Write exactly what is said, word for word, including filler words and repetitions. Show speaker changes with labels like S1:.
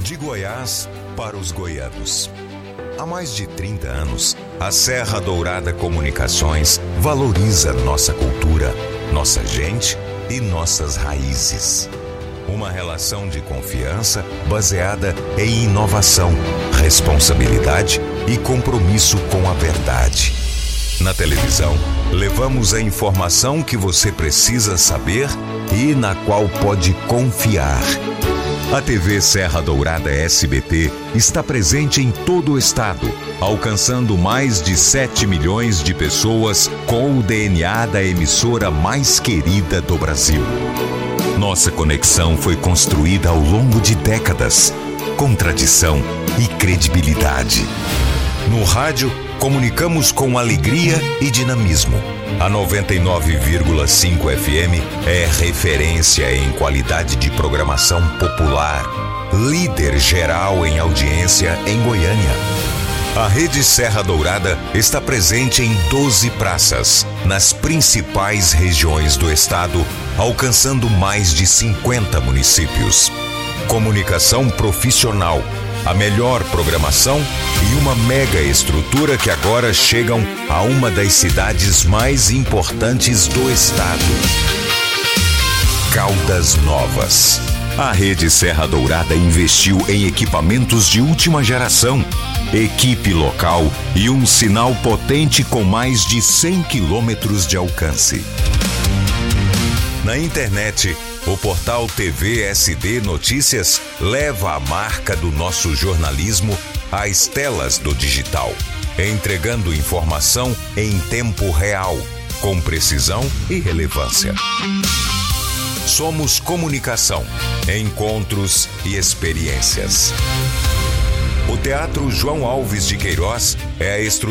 S1: De Goiás para os goianos. Há mais de trinta anos, a Serra Dourada Comunicações valoriza nossa cultura, nossa gente e nossas raízes. Uma relação de confiança baseada em inovação, responsabilidade e compromisso com a verdade. Na televisão, levamos a informação que você precisa saber e na qual pode confiar. A T V Serra Dourada S B T está presente em todo o estado, alcançando mais de sete milhões de pessoas com o D N A da emissora mais querida do Brasil. Nossa conexão foi construída ao longo de décadas, com tradição e credibilidade. No rádio, comunicamos com alegria e dinamismo. A noventa e nove vírgula cinco F M é referência em qualidade de programação popular, líder geral em audiência em Goiânia. A Rede Serra Dourada está presente em doze praças, nas principais regiões do estado, alcançando mais de cinquenta municípios. Comunicação profissional, a melhor programação e uma mega estrutura que agora chegam a uma das cidades mais importantes do estado. Caldas Novas. A Rede Serra Dourada investiu em equipamentos de última geração, equipe local e um sinal potente com mais de cem quilômetros de alcance. Na internet, o portal T V S D Notícias leva a marca do nosso jornalismo às telas do digital, entregando informação em tempo real, com precisão e relevância. Somos comunicação, encontros e experiências. O Teatro João Alves de Queiroz é a estrutura